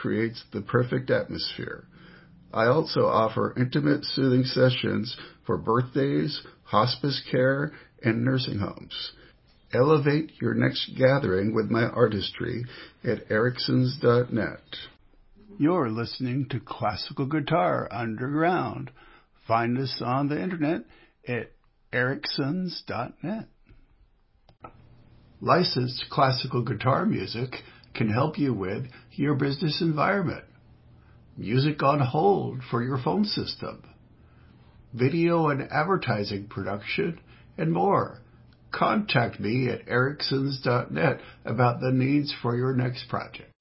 creates the perfect atmosphere. I also offer intimate, soothing sessions for birthdays, hospice care, and nursing homes. Elevate your next gathering with my artistry at ericksons.net. You're listening to Classical Guitar Underground. Find us on the internet at ericksons.net. Licensed classical guitar music can help you with your business environment. Music on hold for your phone system. Video and advertising production, and more. Contact me at ericksons.net about the needs for your next project.